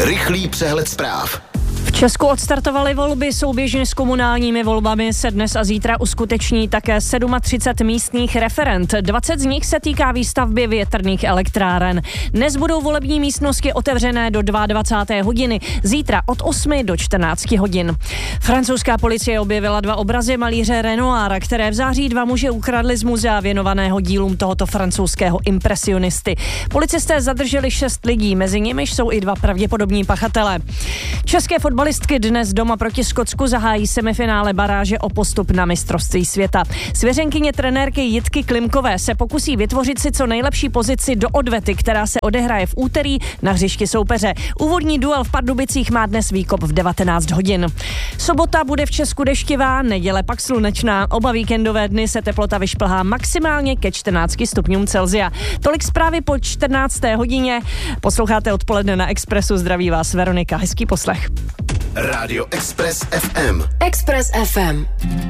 Rychlý přehled zpráv. V Česku odstartovaly volby, souběžně s komunálními volbami se dnes a zítra uskuteční také 37 místních referend. 20 z nich se týká výstavby větrných elektráren. Dnes budou volební místnosti otevřené do 22. hodiny, zítra od 8 do 14 hodin. Francouzská policie objevila 2 obrazy malíře Renoira, které v září 2 muži ukradli z muzea věnovaného dílům tohoto francouzského impresionisty. Policisté zadrželi 6 lidí, mezi nimiž jsou i 2 pravděpodobní pachatelé. České fotbalistky dnes doma proti Skotsku zahájí semifinále baráže o postup na mistrovství světa. Svěřenkyně trenérky Jitky Klimkové se pokusí vytvořit si co nejlepší pozici do odvety, která se odehraje v úterý na hřišti soupeře. Úvodní duel v Pardubicích má dnes výkop v 19 hodin. Sobota bude v Česku deštivá, neděle pak slunečná. Oba víkendové dny se teplota vyšplhá maximálně ke 14 stupňům Celsia. Tolik zprávy po 14. hodině. Posloucháte Odpoledne na Expressu, zdraví vás Veronika. Hezký poslech. Rádio Express FM. Express FM.